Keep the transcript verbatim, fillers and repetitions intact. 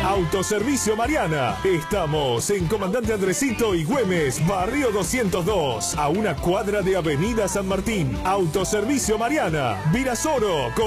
Autoservicio Mariana. Estamos en Comandante Andresito y Güemes, Barrio doscientos dos, a una cuadra de Avenida San Martín. Autoservicio Mariana, Virasoro.